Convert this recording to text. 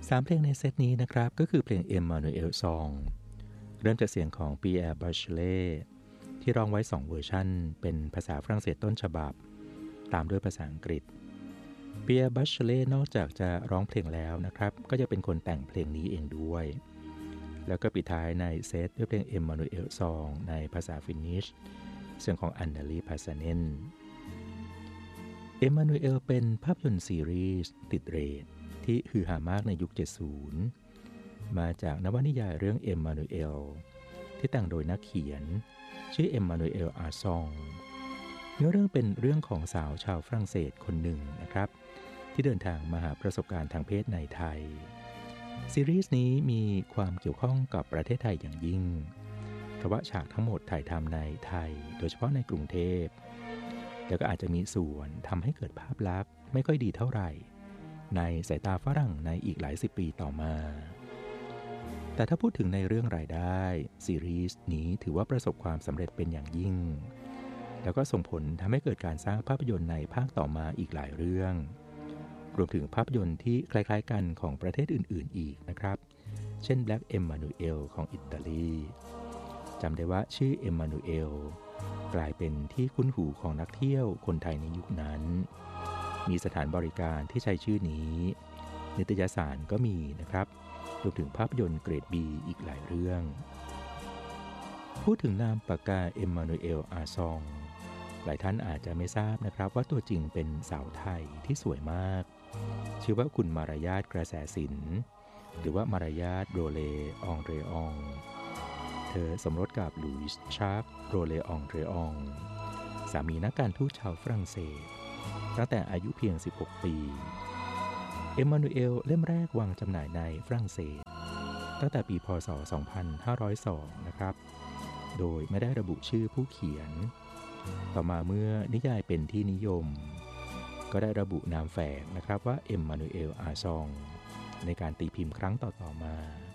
3เพลงในเซตนี้นะครับก็คือเพลง Emmanuel Song เริ่มจากเสียงของ Pierre Bachelet ที่ร้องไว้2เวอร์ชันเป็นภาษาฝรั่งเศสต้นฉบับตามด้วยภาษาอังกฤษ Pierre Bachelet นอกจากจะร้องเพลงแล้วนะครับก็จะเป็นคนแต่งเพลงนี้เองด้วยแล้วก็ปิดท้ายในเซตด้วยเพลง Emmanuel Song ในภาษาฟินนิชเสียงของ Anneli Pasanen Emmanuel เป็นภาพยนตร์ซีรีส์ติดเรทที่ฮือฮามากในยุค 70 มาจากนวนิยายเรื่อง Emmanuel ที่แต่งโดยนักเขียนชื่อ Emmanuel Arzong เนื้อเรื่องเป็นเรื่องของสาวชาวฝรั่งเศสคนหนึ่งนะครับที่เดินทางมาหาประสบการณ์ทางเพศในไทยซีรีส์นี้มีความเกี่ยวข้องกับประเทศไทยอย่างยิ่งเพราะว่าฉากทั้งหมดถ่ายทำในไทยโดยเฉพาะในกรุงเทพแล้วก็อาจจะมีส่วนทำให้เกิดภาพลักษณ์ไม่ค่อยดีเท่าไหร่ในสายตาฝรั่งในอีกหลายสิบปีต่อมาแต่ถ้าพูดถึงในเรื่องรายได้ซีรีส์นี้ถือว่าประสบความสำเร็จเป็นอย่างยิ่งแล้วก็ส่งผลทำให้เกิดการสร้างภาพยนตร์ในภาคต่อมาอีกหลายเรื่องรวมถึงภาพยนตร์ที่คล้ายๆกันของประเทศอื่นๆอีกนะครับเช่น Black Emmanuel ของอิตาลีจำได้ว่าชื่อ Emmanuel กลายเป็นที่คุ้นหูของนักเที่ยวคนไทยในยุคนั้นมีสถานบริการที่ใช้ชื่อนี้นิตยสารก็มีนะครับรวมถึงภาพยนตร์เกรด B อีกหลายเรื่องพูดถึงนามปากกา Emmanuel Arzong หลายท่านอาจจะไม่ทราบนะครับว่าตัวจริงเป็นสาวไทยที่สวยมากชื่อว่าคุณมารยาทกระแสสินหรือว่ามารยาทโรเลอองเรอองเธอสมรสกับลุยส์ชาร์กโรเลอองเรอองสามีนักการทูตชาวฝรั่งเศสตั้งแต่อายุเพียง16ปีเอมมานูเอลเล่มแรกวางจำหน่ายในฝรั่งเศสตั้งแต่ปีพ.ศ. 2502นะครับโดยไม่ได้ระบุชื่อผู้เขียนต่อมาเมื่อนิยายเป็นที่นิยมก็ได้ระบุนามแฝงนะครับว่าเอมมานูเอล อาซองในการตีพิมพ์ครั้งต่อๆมา